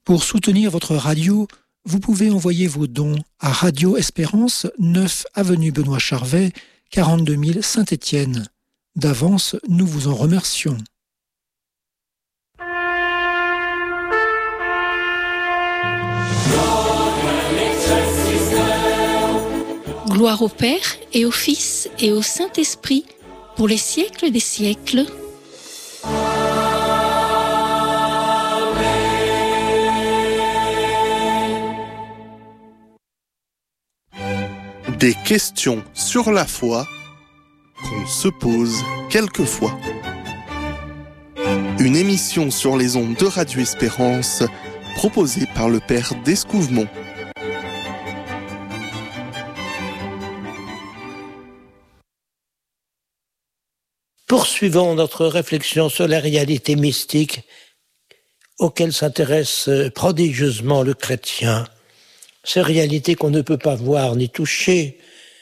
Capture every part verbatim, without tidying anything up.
Pour soutenir votre radio, vous pouvez envoyer vos dons à Radio Espérance, neuf avenue Benoît Charvet, quarante-deux mille Saint-Étienne. D'avance, nous vous en remercions. Gloire au Père et au Fils et au Saint-Esprit, pour les siècles des siècles. Des questions sur la foi qu'on se pose quelquefois. Une émission sur les ondes de Radio Espérance proposée par le Père d'Escouvemont. Poursuivons notre réflexion sur la réalité mystique auquel s'intéresse prodigieusement le chrétien. Ces réalités qu'on ne peut pas voir ni toucher,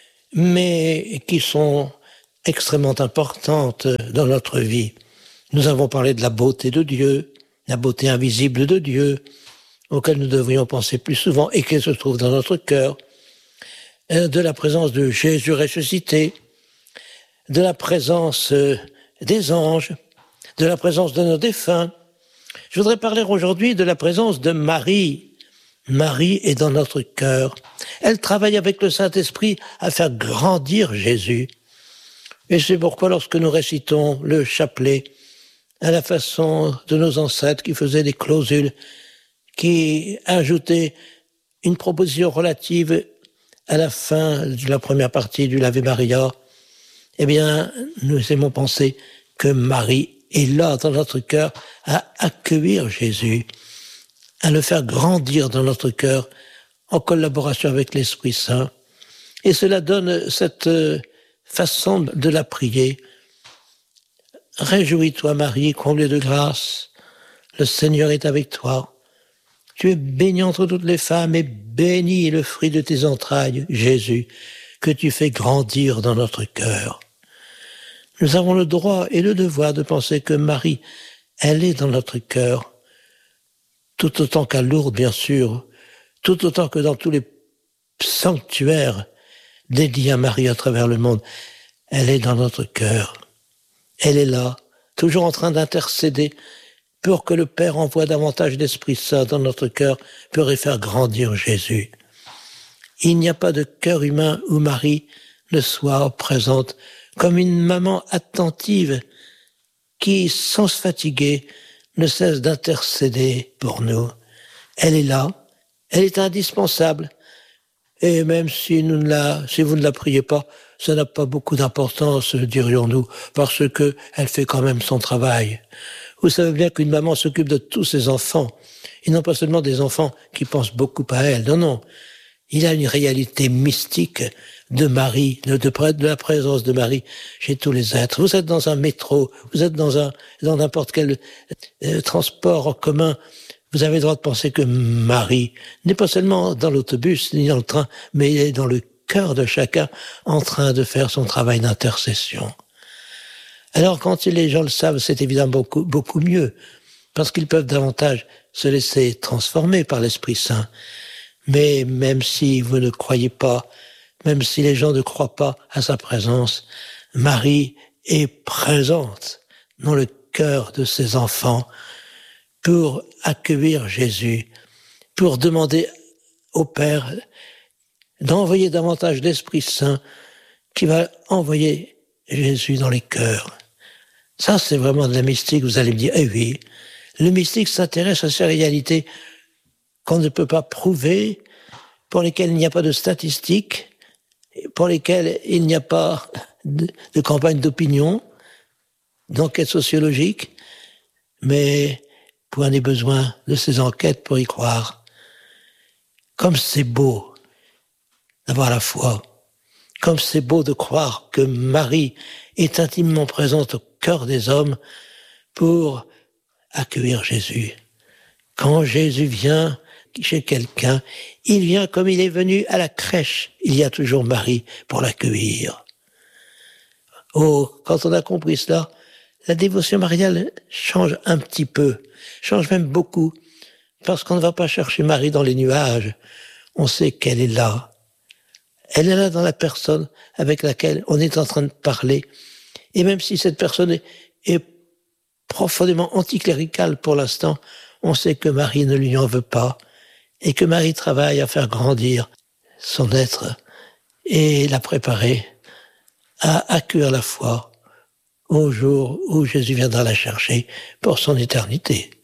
mais qui sont extrêmement importantes dans notre vie. Nous avons parlé de la beauté de Dieu, la beauté invisible de Dieu, auquel nous devrions penser plus souvent et qui se trouve dans notre cœur, de la présence de Jésus ressuscité, de la présence des anges, de la présence de nos défunts. Je voudrais parler aujourd'hui de la présence de Marie. Marie est dans notre cœur. Elle travaille avec le Saint-Esprit à faire grandir Jésus. Et c'est pourquoi lorsque nous récitons le chapelet, à la façon de nos ancêtres qui faisaient des clausules, qui ajoutaient une proposition relative à la fin de la première partie du Ave Maria, eh bien, nous aimons penser que Marie est là dans notre cœur à accueillir Jésus, à le faire grandir dans notre cœur en collaboration avec l'Esprit Saint. Et cela donne cette façon de la prier. Réjouis-toi Marie, comblée de grâce, le Seigneur est avec toi. Tu es bénie entre toutes les femmes et béni est le fruit de tes entrailles, Jésus, que tu fais grandir dans notre cœur. Nous avons le droit et le devoir de penser que Marie, elle est dans notre cœur, tout autant qu'à Lourdes, bien sûr, tout autant que dans tous les sanctuaires dédiés à Marie à travers le monde. Elle est dans notre cœur. Elle est là, toujours en train d'intercéder pour que le Père envoie davantage d'Esprit Saint dans notre cœur pour y faire grandir Jésus. Il n'y a pas de cœur humain où Marie ne soit présente comme une maman attentive qui, sans se fatiguer, ne cesse d'intercéder pour nous. Elle est là, elle est indispensable. Et même si, nous ne la, si vous ne la priez pas, ça n'a pas beaucoup d'importance, dirions-nous, parce que elle fait quand même son travail. Vous savez bien qu'une maman s'occupe de tous ses enfants, et non pas seulement des enfants qui pensent beaucoup à elle. Non, non. Il y a une réalité mystique de Marie, de, de, de la présence de Marie chez tous les êtres. Vous êtes dans un métro, vous êtes dans un dans n'importe quel euh, transport en commun, vous avez le droit de penser que Marie n'est pas seulement dans l'autobus ni dans le train, mais elle est dans le cœur de chacun en train de faire son travail d'intercession. Alors quand les gens le savent, c'est évidemment beaucoup, beaucoup mieux, parce qu'ils peuvent davantage se laisser transformer par l'Esprit Saint. Mais même si vous ne croyez pas, même si les gens ne croient pas à sa présence, Marie est présente dans le cœur de ses enfants pour accueillir Jésus, pour demander au Père d'envoyer davantage d'Esprit Saint qui va envoyer Jésus dans les cœurs. Ça, c'est vraiment de la mystique. Vous allez me dire, eh oui, le mystique s'intéresse à ces réalités qu'on ne peut pas prouver, pour lesquelles il n'y a pas de statistiques, pour lesquelles il n'y a pas de, de campagne d'opinion, d'enquête sociologique, mais point n'est besoin de ces enquêtes pour y croire. Comme c'est beau d'avoir la foi, comme c'est beau de croire que Marie est intimement présente au cœur des hommes pour accueillir Jésus. Quand Jésus vient chez quelqu'un, il vient comme il est venu à la crèche. Il y a toujours Marie pour l'accueillir. Oh, quand on a compris cela, la dévotion mariale change un petit peu, change même beaucoup, Parce qu'on ne va pas chercher Marie dans les nuages. On sait qu'elle est là. Elle est là dans la personne avec laquelle on est en train de parler. Et même si cette personne est, est profondément anticléricale pour l'instant, on sait que Marie ne lui en veut pas et que Marie travaille à faire grandir son être et la préparer à accueillir la foi au jour où Jésus viendra la chercher pour son éternité.